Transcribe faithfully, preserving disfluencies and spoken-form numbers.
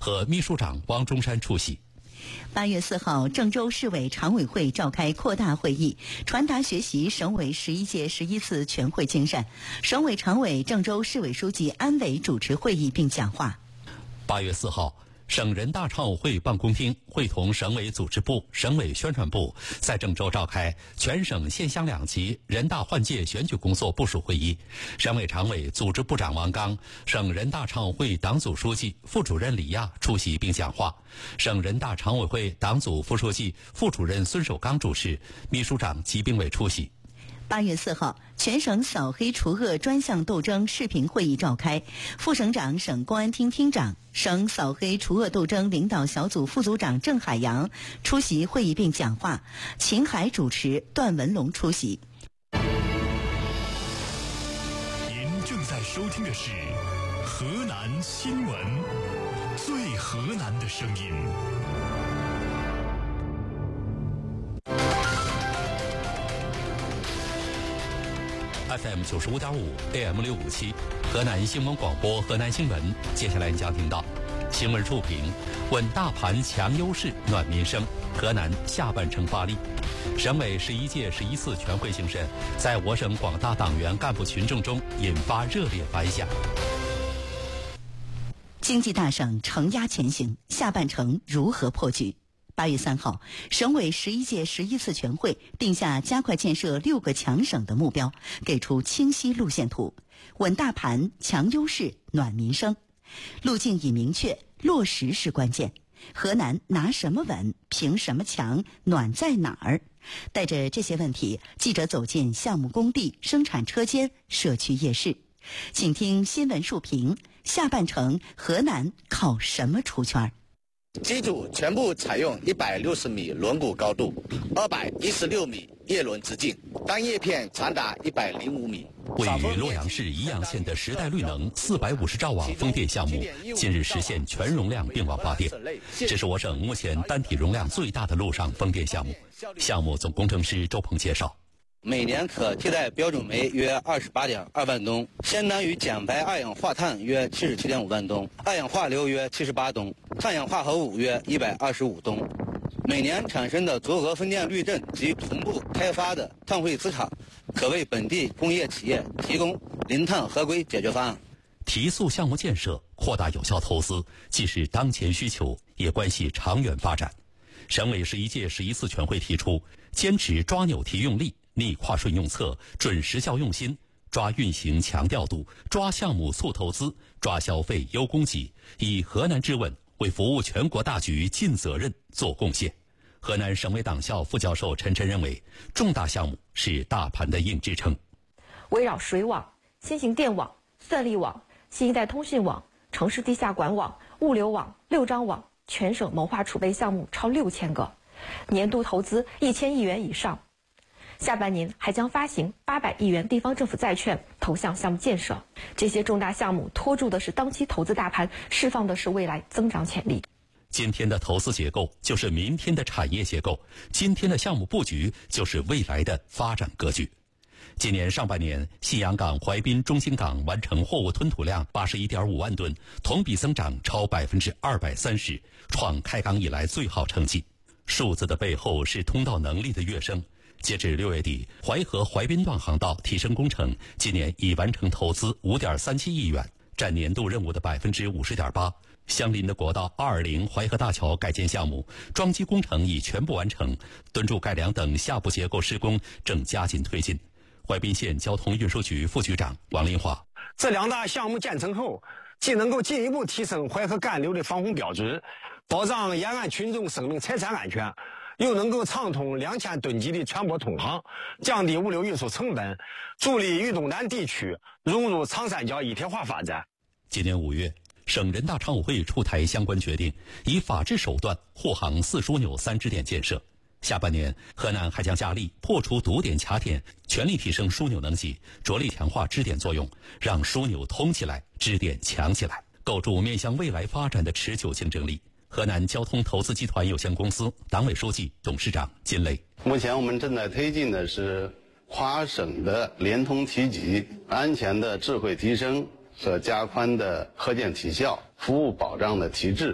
和秘书长汪中山出席。 八月四号，郑州市委常委会召开扩大会议，传达学习省委十一届十一次全会精神。省委常委、郑州市委书记安伟主持会议并讲话。 八月四号，省人大常委会办公厅会同省委组织部、省委宣传部在郑州召开全省县乡两级人大换届选举工作部署会议。省委常委、组织部长王刚、省人大常委会党组书记、副主任李亚出席并讲话。省人大常委会党组副书记、副主任孙守刚主持，秘书长季炳伟出席。 八月四号，全省扫黑除恶专项斗争视频会议召开，副省长、省公安厅厅长、省扫黑除恶斗争领导小组副组长郑海洋出席会议并讲话，秦海主持，段文龙出席。 您正在收听的是河南新闻，最河南的声音。 F M 九十五点五 A M 六五七，河南新闻广播，河南新闻。接下来你将听到新闻触评：稳大盘强优势，暖民生。河南下半程发力。省委十一届十一次全会精神在我省广大党员干部群众中引发热烈反响。 经济大省承压前行，下半程如何破局？八月三号，省委十一届十一次全会定下加快建设六个强省的目标，给出清晰路线图，稳大盘、强优势、暖民生。路径已明确，落实是关键。河南拿什么稳？凭什么强？暖在哪儿？带着这些问题，记者走进项目工地、生产车间、社区夜市。请听新闻述评：下半程河南靠什么出圈？ 机组全部采用一百六十米轮毂高度，二百一十六米叶轮直径，单叶片长达一百零五米。 位于洛阳市宜阳县的时代绿能四百五十兆瓦风电项目近日实现全容量并网发电，这是我省目前单体容量最大的陆上风电项目。项目总工程师周鹏介绍， 每年可替代标准煤约二十八点二万吨，相当于减排二氧化碳约七十七点五万吨，二氧化硫约七十八吨，碳氧化合物约一百二十五吨。每年产生的足额风电滤震及同步开发的碳汇资产，可为本地工业企业提供零碳合规解决方案。 提速项目建设，扩大有效投资，既是当前需求，也关系长远发展。省委十一届十一次全会提出，坚持抓扭提用力，逆跨顺用策，准实效用心，抓运行强调度，抓项目促投资，抓消费优供给，以河南之稳为服务全国大局尽责任做贡献。河南省委党校副教授陈晨认为，重大项目是大盘的硬支撑。 围绕水网、新型电网、算力网、新一代通讯网、城市地下管网、物流网、六张网，全省谋划储备项目超六千个，年度投资一千亿元以上。下半年还将发行八百亿元地方政府债券投向项目建设。这些重大项目拖住的是当期投资大盘，释放的是未来增长潜力。 今天的投资结构就是明天的产业结构，今天的项目布局就是未来的发展格局。今年上半年，信阳港、淮滨、中心港完成货物吞吐量八十一点五万吨，同比增长超百分之二百三十，创开港以来最好成绩。数字的背后是通道能力的跃升。截至六月底，淮河淮滨段航道提升工程今年已完成投资五点三七亿元，占年度任务的百分之五十点八。相邻的国道二二零淮河大桥改建项目桩基工程已全部完成，墩柱改良等下部结构施工正加紧推进。淮滨县交通运输局副局长王林华， 这两大项目建成后，既能够进一步提升淮河干流的防洪标志，保障沿岸群众生命财产安全，又能够畅通两千吨级的船舶通航，降低物流运输成本，助力豫东南地区融入长三角一体化发展。 今年五月，省人大常委会出台相关决定，以法治手段护航四枢纽三支点建设。下半年，河南还将加力破除堵点卡点，全力提升枢纽能级，着力强化支点作用，让枢纽通起来，支点强起来，构筑面向未来发展的持久竞争力。河南交通投资集团有限公司党委书记、董事长金雷， 目前我们正在推进的是跨省的联通提级、安全的智慧提升和加宽的核检提效、服务保障的提质。